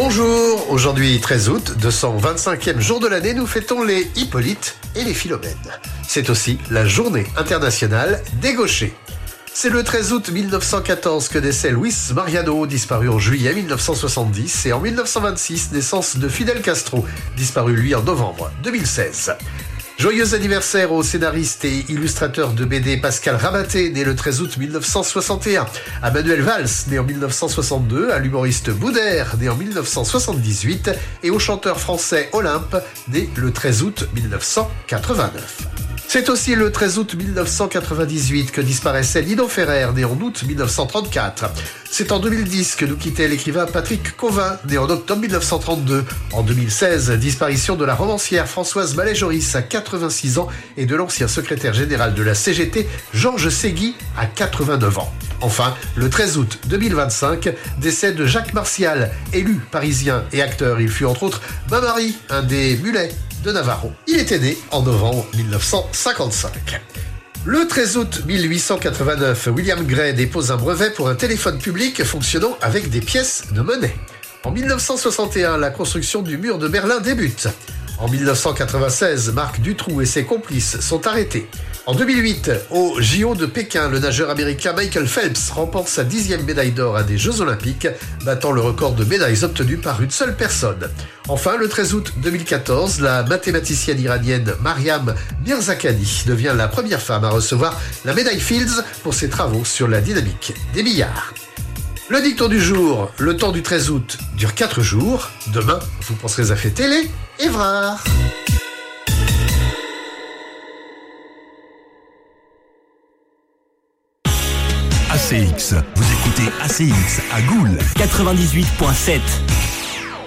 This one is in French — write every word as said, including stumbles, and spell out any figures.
Bonjour, aujourd'hui treize août, deux cent vingt-cinquième jour de l'année, nous fêtons les Hippolyte et les Philomène. C'est aussi la journée internationale des gauchers. C'est le treize août mille neuf cent quatorze que décède Luis Mariano, disparu en juillet mille neuf cent soixante-dix, et en mille neuf cent vingt-six, naissance de Fidel Castro, disparu lui en novembre deux mille seize. Joyeux anniversaire au scénariste et illustrateur de B D Pascal Rabaté, né le treize août mille neuf cent soixante et un, à Manuel Valls, né en mille neuf cent soixante-deux, à l'humoriste Boudère, né en mille neuf cent soixante-dix-huit, et au chanteur français Olympe, né le treize août mille neuf cent quatre-vingt-neuf. C'est aussi le treize août mille neuf cent quatre-vingt-dix-huit que disparaissait Lino Ferrer, né en août mille neuf cent trente-quatre. C'est en deux mille dix que nous quittait l'écrivain Patrick Cauvin, né en octobre mille neuf cent trente-deux. En deux mille seize, disparition de la romancière Françoise Mallet-Joris à quatre-vingt-six ans et de l'ancien secrétaire général de la C G T, Georges Ségui, à quatre-vingt-neuf ans. Enfin, le treize août deux mille vingt-cinq, décès de Jacques Martial, élu parisien et acteur. Il fut entre autres Bain-Marie, un des mulets de Navarro. Il était né en novembre mille neuf cent cinquante-cinq. Le treize août mille huit cent quatre-vingt-neuf, William Gray dépose un brevet pour un téléphone public fonctionnant avec des pièces de monnaie. En mille neuf cent soixante et un, la construction du mur de Berlin débute. En mille neuf cent quatre-vingt-seize, Marc Dutroux et ses complices sont arrêtés. En deux mille huit, au J O de Pékin, le nageur américain Michael Phelps remporte sa dixième médaille d'or à des Jeux Olympiques, battant le record de médailles obtenues par une seule personne. Enfin, le treize août deux mille quatorze, la mathématicienne iranienne Mariam Mirzakhani devient la première femme à recevoir la médaille Fields pour ses travaux sur la dynamique des billards. Le dicton du jour, le temps du treize août dure quatre jours. Demain, vous penserez à fêter les Évrards. A C X, vous écoutez A C X à Goules quatre-vingt-dix-huit point sept.